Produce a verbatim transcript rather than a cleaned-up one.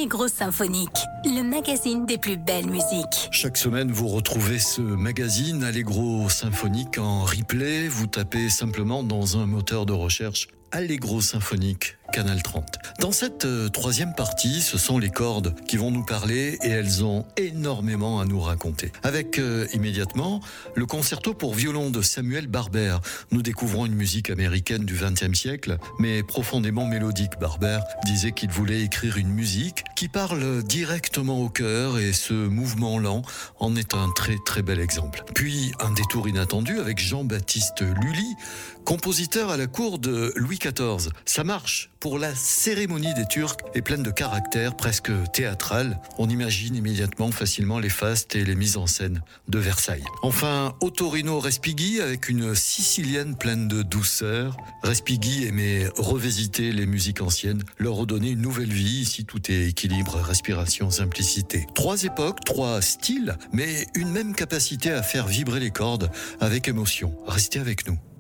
Allegro Symphonique, le magazine des plus belles musiques. Chaque semaine, vous retrouvez ce magazine Allegro Symphonique en replay. Vous tapez simplement dans un moteur de recherche Allegro Symphonique, Canal trente. Dans cette euh, troisième partie, ce sont les cordes qui vont nous parler et elles ont énormément à nous raconter. Avec euh, immédiatement le concerto pour violon de Samuel Barber. Nous découvrons une musique américaine du vingtième siècle, mais profondément mélodique. Barber disait qu'il voulait écrire une musique qui parle directement au cœur et ce mouvement lent en est un très très bel exemple. Puis un détour inattendu avec Jean-Baptiste Lully, compositeur à la cour de Louis quatorze. Ça marche pour la cérémonie des Turcs est pleine de caractère presque théâtral. On imagine immédiatement facilement les fastes et les mises en scène de Versailles. Enfin, Ottorino Respighi avec une sicilienne pleine de douceur. Respighi aimait revisiter les musiques anciennes, leur redonner une nouvelle vie. Ici, tout est équilibre, respiration, simplicité. Trois époques, trois styles, mais une même capacité à faire vibrer les cordes avec émotion. Restez avec nous.